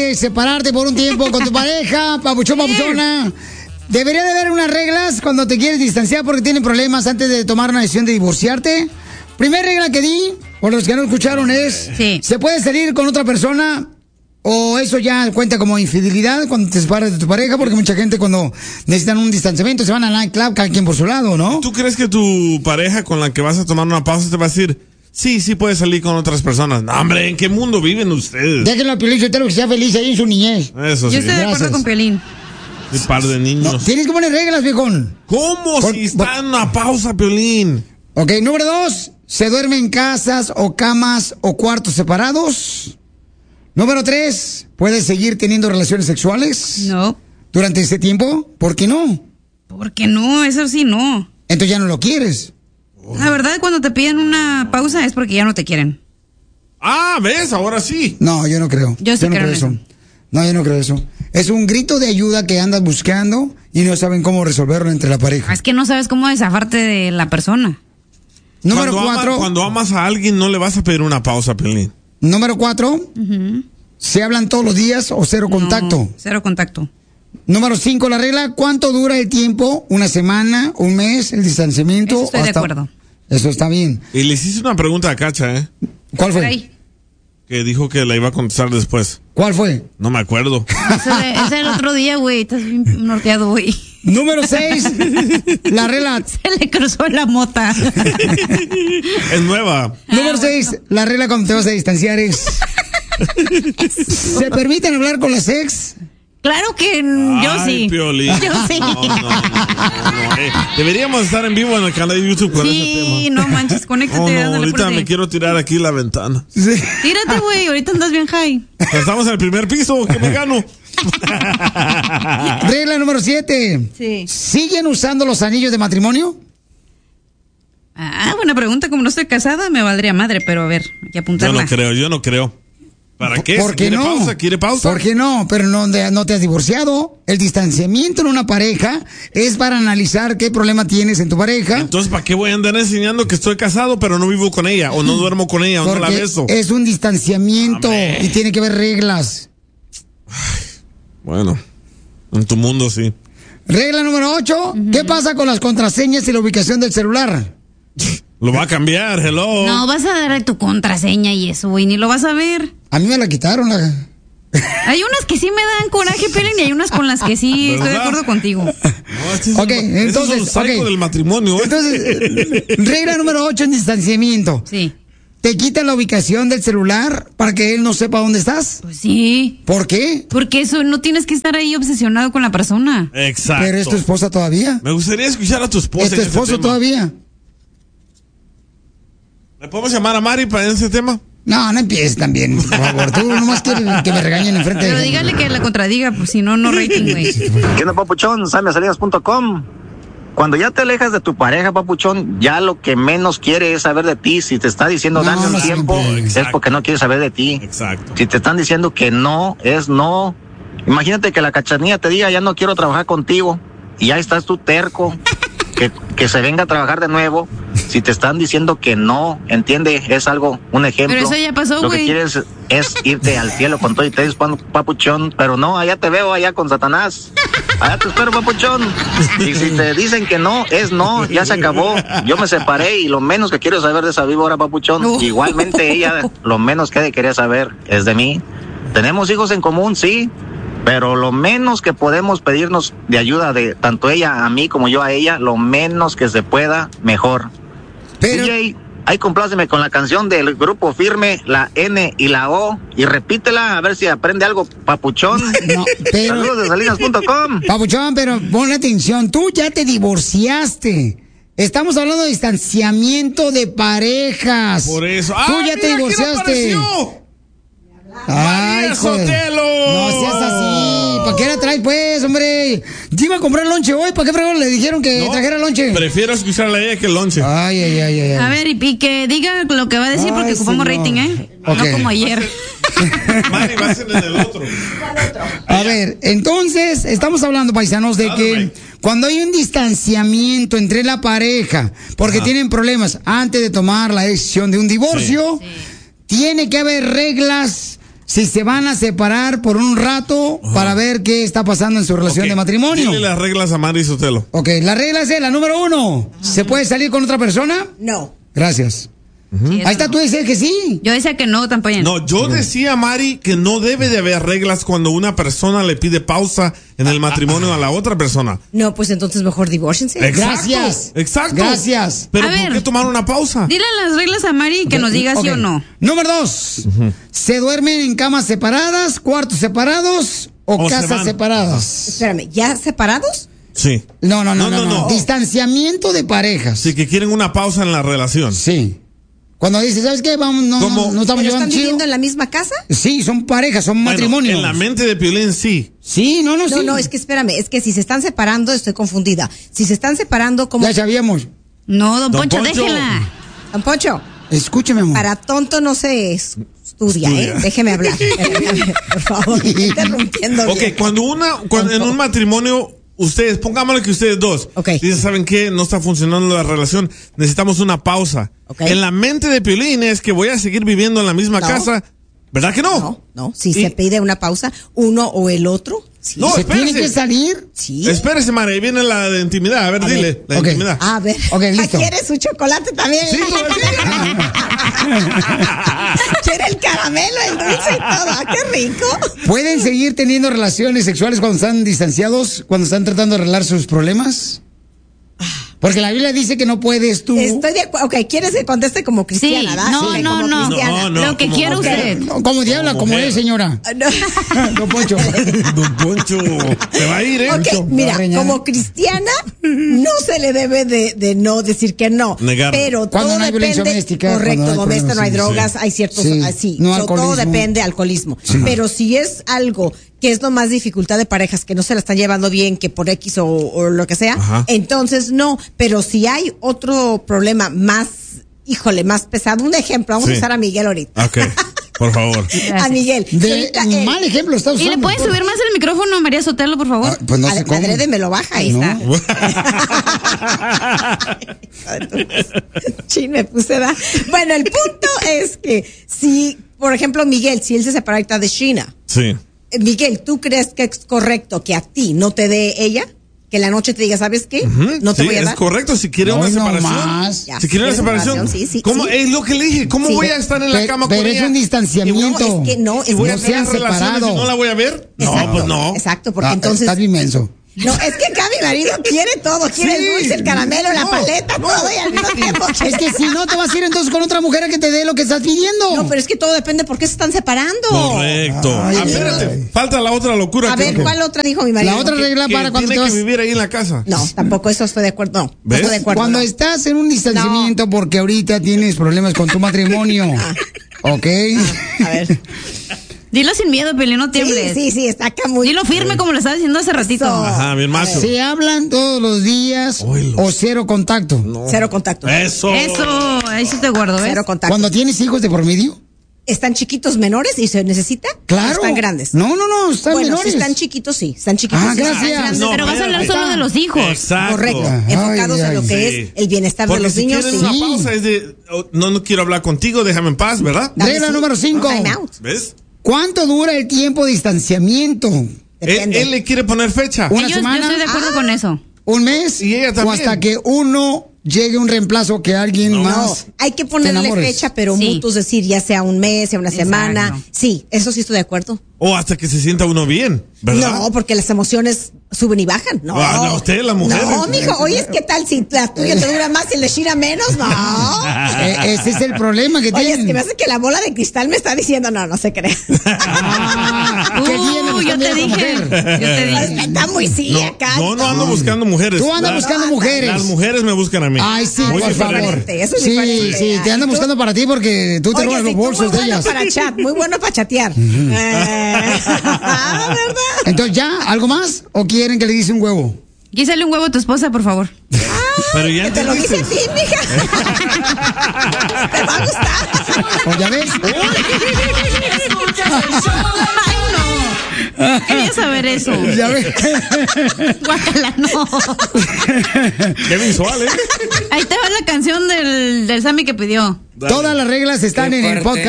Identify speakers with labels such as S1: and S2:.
S1: quieres separarte por un tiempo con tu pareja, papuchón, papuchona, debería de haber unas reglas cuando te quieres distanciar porque tienen problemas antes de tomar una decisión de divorciarte. Primera regla que di, por los que no escucharon, es: ¿se puede salir con otra persona? ¿O eso ya cuenta como infidelidad cuando te separas de tu pareja? Porque mucha gente cuando necesitan un distanciamiento se van al nightclub, cada quien por su lado, ¿no?
S2: ¿Tú crees que tu pareja con la que vas a tomar una pausa te va a decir, sí puedes salir con otras personas? No, hombre, ¿en qué mundo viven ustedes?
S1: Déjenlo a Piolín, yo tengo que sea feliz ahí en su niñez.
S2: Eso sí.
S3: Yo estoy de acuerdo con Piolín.
S2: Un par de niños.
S1: No, tienes que poner reglas, viejón.
S2: ¿Cómo? Si está en una pausa, Piolín.
S1: Ok, número 2, ¿se duerme en casas o camas o cuartos separados? Número 3, ¿puedes seguir teniendo relaciones sexuales?
S3: No.
S1: ¿Durante ese tiempo? ¿Por qué no?
S3: Porque no, eso sí no.
S1: Entonces ya no lo quieres.
S3: La verdad, cuando te piden una pausa es porque ya no te quieren.
S2: Ah, ¿ves? Ahora sí.
S1: No, yo no creo.
S3: Yo sí
S1: no
S3: creo
S1: eso.
S3: eso.
S1: No, yo no creo eso. Es un grito de ayuda que andas buscando y no saben cómo resolverlo entre la pareja.
S3: Es que no sabes cómo desafarte de la persona.
S1: Número 4.
S2: Cuando amas a alguien no le vas a pedir una pausa, Piolín.
S1: Número 4. ¿Se hablan todos los días o cero contacto?
S3: Cero contacto.
S1: Número 5, la regla: ¿cuánto dura el tiempo? ¿Una semana? ¿Un mes? ¿El distanciamiento?
S3: Eso estoy de acuerdo.
S1: Eso está bien.
S2: Y le hiciste una pregunta a Cacha, ¿eh?
S1: ¿Cuál fue?
S3: Ay.
S2: Que dijo que la iba a contestar después.
S1: ¿Cuál fue?
S2: No me acuerdo.
S3: Ese el otro día, güey. Estás bien norteado, güey.
S1: Número 6, la regla.
S3: Se le cruzó la mota.
S2: Es nueva.
S1: Número 6, la regla cuando te vas a distanciar es: ¿se permiten hablar con las ex?
S3: Claro que yo sí.
S2: Piolín.
S3: Yo sí.
S2: No. Deberíamos estar en vivo en el canal de YouTube con ese tema.
S3: Sí, no manches, conéctate.
S2: Ahorita me quiero tirar aquí la ventana.
S1: Sí.
S3: Tírate, güey, ahorita andas bien high.
S2: Estamos en el primer piso, ¿qué me gano?
S1: Regla número 7.
S3: Sí.
S1: ¿Siguen usando los anillos de matrimonio?
S3: Ah, buena pregunta. Como no estoy casada, me valdría madre, pero a ver, hay que apuntarla.
S2: Yo no creo. ¿Para qué?
S1: ¿Por qué no?
S2: ¿Quiere pausa?
S1: ¿Por qué no? Pero no te has divorciado. El distanciamiento en una pareja es para analizar qué problema tienes en tu pareja.
S2: Entonces, ¿para qué voy a andar enseñando que estoy casado pero no vivo con ella? O no duermo con ella, o no la beso.
S1: Es un distanciamiento y tiene que haber reglas.
S2: Bueno, en tu mundo sí.
S1: Regla número 8. ¿Qué pasa con las contraseñas y la ubicación del celular?
S2: Lo va a cambiar, hello.
S3: No, vas a dar tu contraseña y eso, güey, ni lo vas a ver.
S1: A mí me la quitaron.
S3: Hay unas que sí me dan coraje, Pelín, y hay unas con las que sí estoy de acuerdo contigo.
S2: No,
S1: entonces,
S2: es un del matrimonio.
S1: Entonces, regla número 8 en distanciamiento.
S3: Sí.
S1: ¿Te quitan la ubicación del celular para que él no sepa dónde estás?
S3: Pues sí.
S1: ¿Por qué?
S3: Porque eso, no tienes que estar ahí obsesionado con la persona.
S2: Exacto.
S1: Pero es tu esposa todavía.
S2: Me gustaría escuchar a tu esposa.
S1: Es tu esposo todavía.
S2: ¿Le podemos llamar a Mari para ese tema?
S1: No empieces también, por favor. Tú nomás quieres que me regañen enfrente de...
S3: Pero dígale que la contradiga, pues si no, no rating, güey.
S4: ¿Qué onda, papuchón? SamiaSalinas.com. Cuando ya te alejas de tu pareja, papuchón, ya lo que menos quiere es saber de ti. Si te está diciendo dame un tiempo, es porque no quiere saber de ti.
S2: Exacto.
S4: Si te están diciendo que no, es no. Imagínate que la Cachanilla te diga ya no quiero trabajar contigo y ya estás tú terco. Que se venga a trabajar de nuevo. Si te están diciendo que no, entiende, es algo, un ejemplo.
S3: Pero eso ya pasó,
S4: Lo
S3: güey.
S4: que quieres es irte al cielo con todo y te papuchón, pero no, allá te veo, allá con Satanás. Allá te espero, papuchón. Y si te dicen que no, es no, ya se acabó. Yo me separé y lo menos que quiero saber de esa víbora, papuchón. Igualmente ella, lo menos que quería saber es de mí. Tenemos hijos en común, sí. Pero lo menos que podemos pedirnos de ayuda de tanto ella a mí como yo a ella, lo menos que se pueda, mejor.
S1: Pero...
S4: DJ, ahí compláceme con la canción del Grupo Firme, la N y la O, y repítela a ver si aprende algo, papuchón.
S1: No, pero...
S4: Saludos de Salinas.com.
S1: Papuchón, pero ponle atención, tú ya te divorciaste. Estamos hablando de distanciamiento de parejas.
S2: Por eso.
S1: Tú ya te divorciaste. Ay,
S2: Sotelo.
S1: No seas así. ¿Para qué la traes, pues, hombre? Yo iba a comprar lonche hoy. ¿Para qué fregón le dijeron que trajera lonche?
S2: Prefiero escucharle a ella que el lonche.
S1: Ay.
S3: A ver, y que diga lo que va a decir porque ocupamos rating, ¿eh?
S1: Okay.
S3: No como ayer.
S2: Mari va a ser en el otro.
S1: A ver, entonces, estamos hablando, paisanos, de que cuando hay un distanciamiento entre la pareja, porque tienen problemas antes de tomar la decisión de un divorcio, tiene que haber reglas si se van a separar por un rato para ver qué está pasando en su relación de matrimonio.
S2: Dile las reglas a Mari Sotelo.
S1: Ok, la regla es la número 1. ¿Se puede salir con otra persona?
S5: No.
S1: Gracias.
S3: Sí,
S1: Ahí está, tú dices que sí.
S3: Yo decía que no, tampoco.
S2: No, yo decía, Mari, que no debe de haber reglas cuando una persona le pide pausa en el matrimonio a la otra persona.
S5: No, pues entonces mejor divórciense.
S1: Gracias.
S2: Exacto.
S1: Gracias.
S2: Pero
S3: A
S2: ¿por
S3: ver.
S2: qué tomar una pausa?
S3: Dile las reglas a Mari y que nos diga sí
S1: Ok.
S3: o no.
S1: Número 2. ¿Se duermen en camas separadas, cuartos separados o
S2: O se
S1: casas
S2: van.
S1: separadas?
S5: Espérame, ¿ya separados?
S2: Sí.
S1: No.
S2: No.
S1: Distanciamiento de parejas.
S2: Sí, que quieren una pausa en la relación.
S1: Sí. Cuando dice, ¿sabes qué? Vamos, no estamos
S5: ¿Pero están
S1: llevando chido.
S5: viviendo en la misma casa?
S1: Sí, son parejas, son
S2: Bueno,
S1: matrimonios.
S2: en la mente de Piolín, sí.
S1: Sí, no,
S5: No,
S1: sí.
S5: no, es que espérame, es que si se están separando, estoy confundida. Si se están separando, ¿cómo?
S1: Ya sabíamos.
S3: No, don Poncho,
S2: Poncho.
S3: déjela.
S5: Don Poncho,
S1: Escúchame, amor.
S5: para tonto no se estudia, ¿eh? Déjeme hablar. Por favor, me está interrumpiendo.
S2: Ok,
S5: bien.
S2: cuando en un matrimonio, ustedes, pongámosle que ustedes dos,
S5: Ok.
S2: dicen, ¿saben qué? No está funcionando la relación, necesitamos una pausa.
S5: Ok.
S2: En la mente de Piolín es que voy a seguir viviendo en la misma
S5: No.
S2: casa, ¿verdad que no?
S5: No, si se pide una pausa, uno o el otro, sí.
S2: No,
S1: ¿Se
S2: espérese.
S1: tiene que salir?
S5: Sí.
S2: Espérese, Mari, ahí viene la de intimidad. A ver, dile, la
S1: Ok.
S2: intimidad.
S5: A ver,
S1: Ok, listo.
S5: ¿quieres su chocolate también?
S2: Sí,
S5: ¿Quiere el caramelo, el dulce y todo? ¡Ah, qué rico!
S1: ¿Pueden seguir teniendo relaciones sexuales cuando están distanciados, cuando están tratando de arreglar sus problemas? Porque la Biblia dice que no puedes tú.
S5: Estoy de acuerdo. Ok, ¿quieres que conteste como
S3: Sí,
S5: cristiana, ¿verdad?
S3: no,
S5: Sí,
S3: no,
S5: como
S3: no.
S5: cristiana.
S2: No,
S3: Lo que
S2: como
S3: quiera
S2: mujer.
S3: usted.
S1: No, como diabla, como
S2: mujer.
S1: es, señora.
S5: No.
S1: Don Poncho.
S2: Don Poncho, se va a ir, ¿eh?
S5: Ok,
S1: Mucho,
S5: mira,
S1: va a reñar.
S5: como cristiana, no se le debe de no decir que no.
S2: Negar.
S5: Pero
S1: Cuando
S5: todo
S1: no hay violencia
S5: depende.
S1: doméstica,
S5: Correcto,
S1: cuando no hay
S5: doméstica, no hay
S1: problemas,
S5: drogas,
S2: sí.
S5: hay ciertos.
S1: Sí,
S5: Sí,
S1: no
S5: So, todo
S1: alcoholismo.
S5: depende alcoholismo. Pero si es algo que es lo más dificultad de parejas, que no se la están llevando bien, que por X o lo que sea,
S2: Ajá.
S5: entonces no. Pero si hay otro problema más, híjole, más pesado. Un ejemplo, vamos
S2: Sí.
S5: a usar a Miguel ahorita.
S2: Ok, por favor.
S5: A Miguel.
S1: De
S5: Ahorita,
S1: mal ejemplo está
S3: ¿Y
S1: usando.
S3: le puedes subir más el micrófono a María Sotelo, por favor?
S1: Ah, pues no sé cómo.
S5: Adrede me lo baja, ahí
S1: No.
S5: está. Sí, me puse da. Bueno, el punto es que si, por ejemplo, Miguel, si él se separa ahorita de Sheena,
S2: Sí.
S5: Miguel, ¿tú crees que es correcto que a ti no te dé ella? Que la noche te diga, ¿sabes qué? No te
S2: Sí,
S5: voy a
S2: es
S5: dar.
S2: correcto. Si quiere
S1: No,
S2: una
S1: no
S2: separación.
S1: más.
S5: Ya,
S2: Si quiere una
S5: ¿quiere
S2: separación.
S5: separación? Sí,
S2: ¿Cómo?
S5: sí.
S2: Es lo que le dije. ¿Cómo
S5: Sí.
S2: voy a estar en la cama con
S1: Pero
S2: ella?
S1: es un distanciamiento.
S5: No, es que no,
S2: ¿Y voy a
S1: no
S2: tener
S1: sean
S2: relaciones
S1: separados.
S2: y no la voy a ver?
S5: Exacto,
S2: No, pues no.
S5: Exacto, porque
S1: Ah,
S5: entonces.
S1: Estás bien menso.
S5: No, es que acá mi marido quiere todo, quiere
S2: Sí.
S5: el dulce, el caramelo, la
S2: No,
S5: paleta,
S2: no.
S5: todo y al mismo tiempo.
S1: Es que si no te vas a ir entonces con otra mujer a que te dé lo que estás pidiendo.
S5: No, pero es que todo depende por qué se están separando.
S2: Correcto.
S1: Ay,
S2: Espérate, falta la otra locura.
S5: A ver,
S2: que-
S5: ¿cuál otra dijo mi marido?
S1: La otra regla
S2: que
S1: para cuando te
S2: tiene
S1: vas.
S2: que vivir ahí en la casa.
S5: No, tampoco eso estoy de acuerdo. No,
S2: ¿Ves?
S5: estoy de acuerdo.
S1: Cuando
S5: no.
S1: estás en un distanciamiento porque ahorita tienes problemas con tu matrimonio. ¿Ok?
S5: A ver.
S3: Dilo sin miedo, Piolín, no
S5: Sí,
S3: tiembles.
S5: sí, está acá muy.
S3: Dilo firme como lo estaba diciendo hace ratito.
S5: Eso.
S2: Ajá, bien macho.
S1: ¿Se hablan todos los días
S2: Oílo.
S1: o cero contacto?
S5: Cero contacto.
S2: Eso.
S3: Eso, ahí sí te guardo, ¿ves?
S5: Cero contacto.
S1: Cuando tienes hijos de por medio.
S5: ¿Están chiquitos menores y se necesita?
S1: Claro.
S5: ¿O están grandes?
S1: No, están
S5: bueno,
S1: menores.
S5: si están chiquitos, sí. Están chiquitos.
S1: Ah,
S5: sí,
S1: gracias.
S5: están grandes.
S2: No,
S3: Pero vas a hablar
S2: espérate.
S3: solo de los hijos.
S2: Exacto.
S5: Correcto.
S1: Ay,
S5: Enfocados en lo
S1: ay,
S5: que
S2: sí.
S5: es el bienestar
S2: Porque
S5: de los
S2: si
S5: niños.
S2: quieren
S5: Sí.
S2: una pausa es de, oh, no quiero hablar contigo, déjame en paz, ¿verdad?
S5: Dale,
S1: Regla
S5: sí.
S1: número 5.
S5: Time out.
S2: ¿Ves?
S1: ¿Cuánto dura el tiempo de distanciamiento?
S5: Depende.
S2: Él le quiere poner fecha.
S1: Una
S3: Yo
S1: semana.
S3: estoy de acuerdo con eso.
S1: ¿Un mes?
S2: Y ella
S1: O
S2: también.
S1: hasta que uno llegue a un reemplazo que alguien
S5: No,
S1: más.
S5: hay que
S1: te
S5: ponerle
S1: enamores.
S5: fecha, pero
S3: Sí.
S5: mutuos decir, ya sea un mes, sea una
S3: Exacto.
S5: semana. Sí, eso sí estoy de acuerdo.
S2: O hasta que se sienta uno bien, ¿verdad?
S5: No, porque las emociones suben y bajan. No.
S2: Ah, no, ustedes, las mujeres.
S5: No, mijo, oye, ¿qué tal si la tuya te dura más y el de Shira menos? No.
S1: Ese es el problema que
S5: Oye, es
S1: tienen.
S5: que me hace que la bola de cristal me está diciendo, no se crea.
S1: Ah, ¿qué tiene
S3: Yo te
S1: buscando
S3: dije.
S1: esa mujer?
S3: Yo te dije.
S5: Está muy sí
S2: No,
S5: acá.
S2: yo no ando buscando mujeres.
S1: Tú andas buscando mujeres.
S2: Las mujeres me buscan a mí.
S1: Ay, sí,
S2: Muy
S1: por
S2: diferente.
S1: favor.
S5: Eso es
S1: Sí,
S5: diferente.
S1: sí, te andan
S5: Ay,
S1: buscando para ti porque tú te
S5: Oye,
S1: robas
S5: sí,
S1: los
S5: tú
S1: bolsos
S5: muy
S1: de
S5: bueno
S1: ellas.
S5: para chat, muy bueno para chatear. ¿Verdad?
S1: Entonces, ¿ya? ¿Algo más? ¿O quieren que le dice un huevo?
S3: Quísale un huevo a tu esposa, por favor.
S2: Pero ya
S5: Que te lo dice a
S2: entendiste.
S5: ti, mija. Te va a gustar.
S1: ¿O ya ves?
S3: Ay, no. Quería saber eso.
S1: ¿Ya ves?
S3: Guácala, no.
S2: Qué visual, ¿eh?
S3: Ahí te va la canción del Sammy que pidió.
S1: Todas las reglas están en el podcast.